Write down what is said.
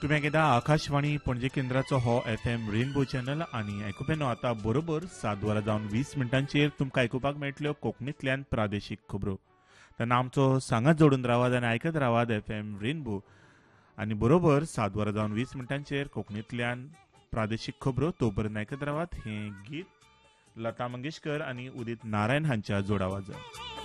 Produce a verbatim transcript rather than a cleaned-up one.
तुम्ही ऐकता आकाशवाणी पणजे केंद्राचो हो एफ एम रेनबो चॅनल आणि आयकुपेनो आता बरोबर सात वरां जावन वीस मिनटांचेर तुमकां आयकुपाक मेळटल्यो कोंकणींतल्यान प्रादेशीक खबरो. तेन्ना आमचो सांगात जोडून रावात आनी आयकत रावात एफ एम रेनबो. आनी बरोबर सात वरां जावन वीस मिनटांचेर कोंकणींतल्यान प्रादेशीक खबरो. तो पर्यंत आयकत रावात हें गीत लता मंगेशकर आनी उदीत नारायण हांच्या जोड आवाजांत.